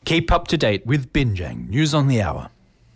Keep up to date with Binjang News on the Hour.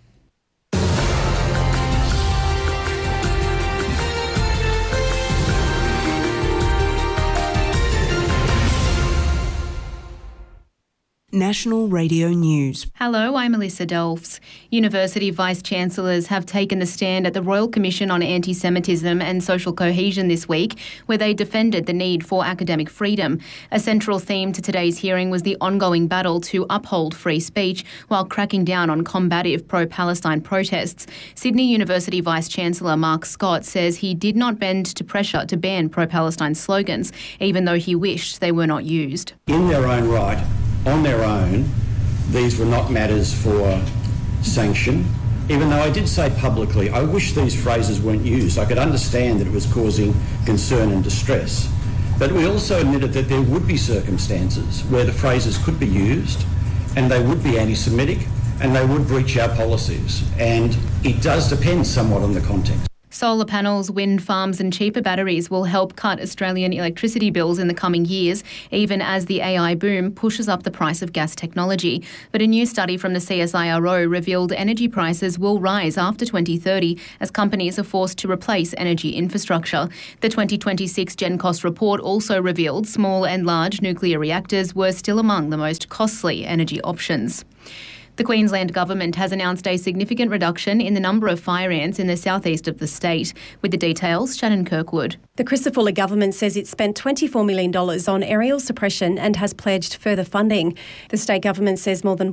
National Radio News. Hello, I'm Alyssa Delfs. University Vice-Chancellors have taken a stand at the Royal Commission on Anti-Semitism and Social Cohesion this week, where they defended the need for academic freedom. A central theme to today's hearing was the ongoing battle to uphold free speech while cracking down on combative pro-Palestine protests. Sydney University Vice-Chancellor Mark Scott says he did not bend to pressure to ban pro-Palestine slogans, even though he wished they were not used. In their own right, on their own, these were not matters for sanction. Even though I did say publicly, I wish these phrases weren't used. I could understand that it was causing concern and distress. But we also admitted that there would be circumstances where the phrases could be used and they would be anti-Semitic and they would breach our policies. And it does depend somewhat on the context. Solar panels, wind farms and cheaper batteries will help cut Australian electricity bills in the coming years, even as the AI boom pushes up the price of gas technology. But a new study from the CSIRO revealed energy prices will rise after 2030 as companies are forced to replace energy infrastructure. The 2026 GenCost report also revealed small and large nuclear reactors were still among the most costly energy options. The Queensland Government has announced a significant reduction in the number of fire ants in the southeast of the state. With the details, Shannon Kirkwood. The Chrysler government says it spent $24 million on aerial suppression and has pledged further funding. The state government says more than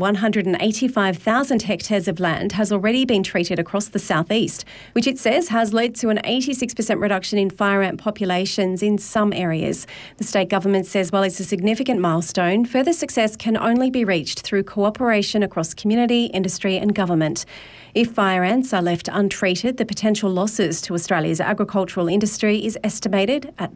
185,000 hectares of land has already been treated across the southeast, which it says has led to an 86% reduction in fire ant populations in some areas. The state government says while it's a significant milestone, further success can only be reached through cooperation across community, industry and government. If fire ants are left untreated, the potential losses to Australia's agricultural industry is estimated at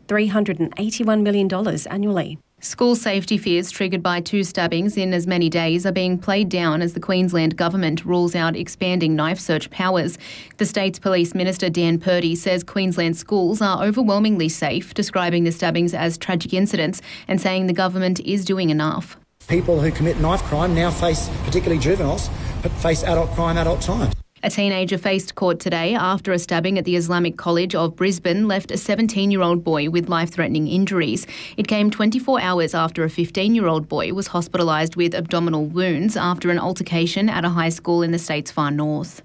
$381 million annually. School safety fears triggered by 2 stabbings in as many days are being played down as the Queensland Government rules out expanding knife search powers. The state's Police Minister Dan Purdy says Queensland schools are overwhelmingly safe, describing the stabbings as tragic incidents and saying the government is doing enough. People who commit knife crime now face, particularly juveniles, but face adult crime, adult time. A teenager faced court today after a stabbing at the Islamic College of Brisbane left a 17-year-old boy with life-threatening injuries. It came 24 hours after a 15-year-old boy was hospitalised with abdominal wounds after an altercation at a high school in the state's far north.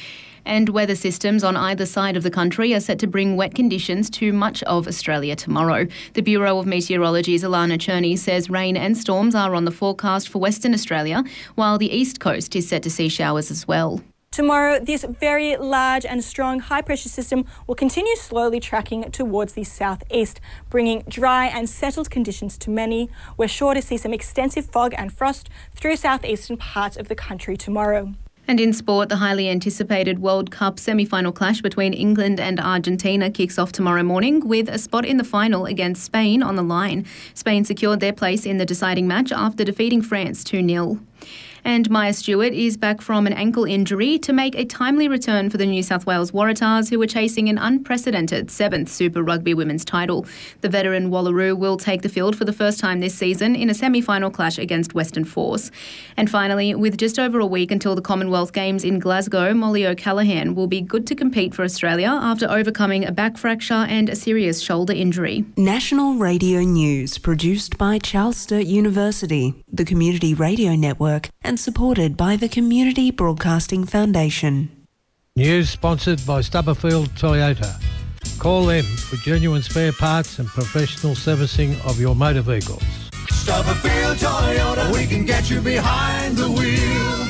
And weather systems on either side of the country are set to bring wet conditions to much of Australia tomorrow. The Bureau of Meteorology's Alana Cherney says rain and storms are on the forecast for Western Australia, while the east coast is set to see showers as well. Tomorrow, this very large and strong high-pressure system will continue slowly tracking towards the southeast, bringing dry and settled conditions to many. We're sure to see some extensive fog and frost through southeastern parts of the country tomorrow. And in sport, the highly anticipated World Cup semi-final clash between England and Argentina kicks off tomorrow morning with a spot in the final against Spain on the line. Spain secured their place in the deciding match after defeating France 2-0. And Maya Stewart is back from an ankle injury to make a timely return for the New South Wales Waratahs, who are chasing an unprecedented 7th Super Rugby women's title. The veteran Wallaroo will take the field for the first time this season in a semi-final clash against Western Force. And finally, with just over a week until the Commonwealth Games in Glasgow, Molly O'Callaghan will be good to compete for Australia after overcoming a back fracture and a serious shoulder injury. National Radio News, produced by Charles Sturt University, the Community Radio Network, and supported by the Community Broadcasting Foundation. News sponsored by Stubberfield Toyota. Call them for genuine spare parts and professional servicing of your motor vehicles. Stubberfield Toyota, we can get you behind the wheel.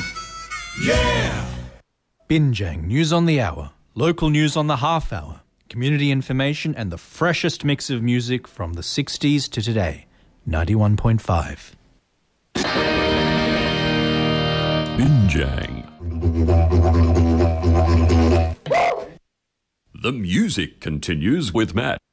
Yeah! Binjang News on the Hour, local news on the half hour, community information and the freshest mix of music from the 60s to today. 91.5. Binjang. The music continues with Matt.